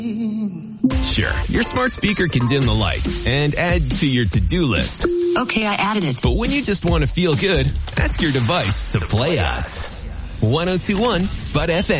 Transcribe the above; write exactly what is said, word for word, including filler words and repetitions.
Sure, your smart speaker can dim the lights and add to your to-do list. Okay, I added it. But when you just want to feel good, ask your device to play us. ten twenty-one Spud F M.